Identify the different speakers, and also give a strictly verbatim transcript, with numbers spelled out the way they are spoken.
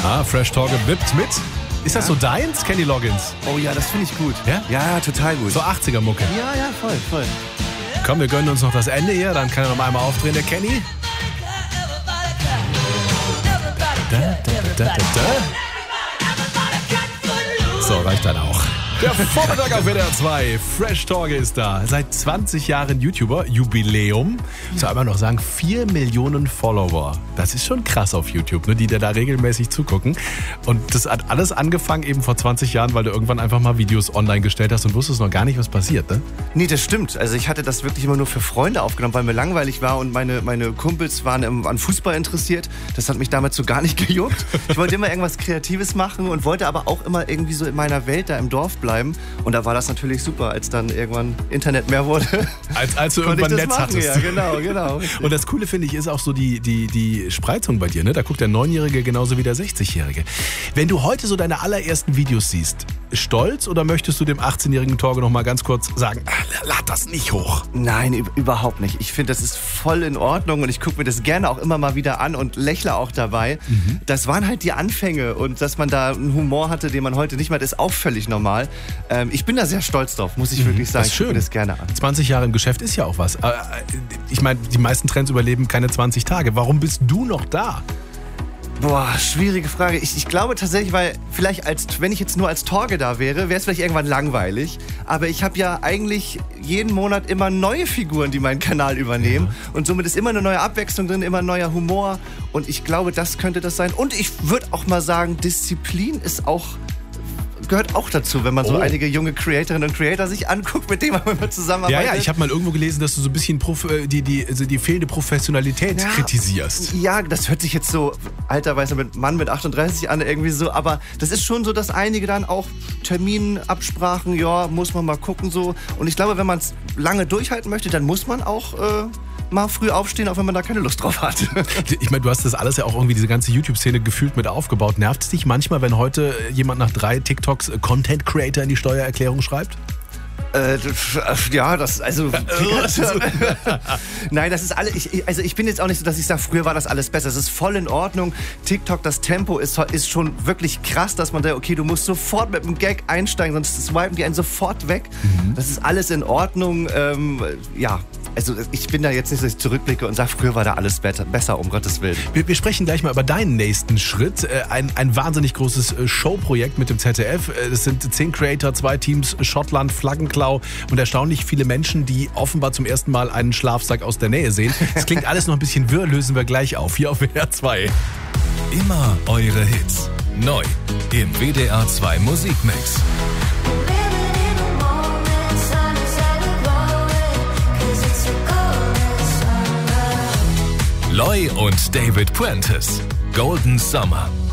Speaker 1: Ah, Fresh Talk wippt mit. Ist das so deins, Kenny Loggins?
Speaker 2: Oh ja, das finde ich gut.
Speaker 1: Ja?
Speaker 2: Ja, total gut.
Speaker 1: So achtziger-Mucke.
Speaker 2: Ja, ja, voll, voll.
Speaker 1: Komm, wir gönnen uns noch das Ende hier, dann kann er noch einmal aufdrehen, der Kenny. Da, da, da, da, da. So, reicht dann auch. Der Vormittag auf W D R zwei. Fresh Talk ist da. Seit zwanzig Jahren YouTuber. Jubiläum. Soll immer noch sagen, vier Millionen Follower. Das ist schon krass auf YouTube, ne, die dir da regelmäßig zugucken. Und das hat alles angefangen eben vor zwanzig Jahren, weil du irgendwann einfach mal Videos online gestellt hast und wusstest noch gar nicht, was passiert, ne?
Speaker 2: Nee, das stimmt. Also ich hatte das wirklich immer nur für Freunde aufgenommen, weil mir langweilig war und meine, meine Kumpels waren im, an Fußball interessiert. Das hat mich damals so gar nicht gejuckt. Ich wollte immer irgendwas Kreatives machen und wollte aber auch immer irgendwie so in meiner Welt da im Dorf bleiben. Und da war das natürlich super, als dann irgendwann Internet mehr wurde.
Speaker 1: Als, als du irgendwann Netz
Speaker 2: machen.
Speaker 1: hattest.
Speaker 2: Ja, genau, genau.
Speaker 1: Und das Coole, finde ich, ist auch so die, die, die Spreizung bei dir, ne? Da guckt der Neunjährige genauso wie der sechzigjährige. Wenn du heute so deine allerersten Videos siehst, stolz oder möchtest du dem achtzehnjährigen Torge noch mal ganz kurz sagen, lad das nicht hoch?
Speaker 2: Nein, überhaupt nicht. Ich finde, das ist voll in Ordnung und ich gucke mir das gerne auch immer mal wieder an und lächle auch dabei. Mhm. Das waren halt die Anfänge und dass man da einen Humor hatte, den man heute nicht mehr hat, ist auch völlig normal. Ähm, ich bin da sehr stolz drauf, muss ich mhm, wirklich sagen.
Speaker 1: Das ist schön.
Speaker 2: Ich gucke mir das gerne an.
Speaker 1: zwanzig Jahre im Geschäft ist ja auch was. Ich meine, die meisten Trends überleben keine zwanzig Tage. Warum bist du noch da?
Speaker 2: Boah, schwierige Frage. Ich, ich glaube tatsächlich, weil vielleicht, als, wenn ich jetzt nur als Torge da wäre, wäre es vielleicht irgendwann langweilig. Aber ich habe ja eigentlich jeden Monat immer neue Figuren, die meinen Kanal übernehmen. Ja. Und somit ist immer eine neue Abwechslung drin, immer neuer Humor. Und ich glaube, das könnte das sein. Und ich würde auch mal sagen, Disziplin ist auch... gehört auch dazu, wenn man so oh. einige junge Creatorinnen und Creator sich anguckt, mit denen man zusammenarbeitet.
Speaker 1: Ja, ja, ich habe mal irgendwo gelesen, dass du so ein bisschen Prof, die, die, also die fehlende Professionalität ja, kritisierst.
Speaker 2: Ja, das hört sich jetzt so alter weißer Mann mit achtunddreißig an irgendwie so, aber das ist schon so, dass einige dann auch Terminabsprachen, ja, muss man mal gucken so. Und ich glaube, wenn man es lange durchhalten möchte, dann muss man auch... Äh, mal früh aufstehen, auch wenn man da keine Lust drauf hat.
Speaker 1: Ich meine, du hast das alles ja auch irgendwie, diese ganze YouTube-Szene gefühlt mit aufgebaut. Nervt es dich manchmal, wenn heute jemand nach drei TikToks Content Creator in die Steuererklärung schreibt?
Speaker 2: Äh, ja, das, also... Nein, das ist alles... Ich, also ich bin jetzt auch nicht so, dass ich sage, früher war das alles besser. Es ist voll in Ordnung. TikTok, das Tempo ist, ist schon wirklich krass, dass man da, okay, du musst sofort mit einem Gag einsteigen, sonst swipen die einen sofort weg. Mhm. Das ist alles in Ordnung. Ähm, ja, also ich bin da jetzt nicht, dass ich zurückblicke und sage, früher war da alles besser, besser um Gottes Willen.
Speaker 1: Wir, wir sprechen gleich mal über deinen nächsten Schritt. Ein, ein wahnsinnig großes Showprojekt mit dem Z D F. Es sind zehn Creator, zwei Teams, Schottland, Flaggenklau und erstaunlich viele Menschen, die offenbar zum ersten Mal einen Schlafsack aus der Nähe sehen. Das klingt alles noch ein bisschen wirr, lösen wir gleich auf. Hier auf W D R zwei.
Speaker 3: Immer eure Hits. Neu im W D R zwei Musikmix. Loy und David Prentice. Golden Summer.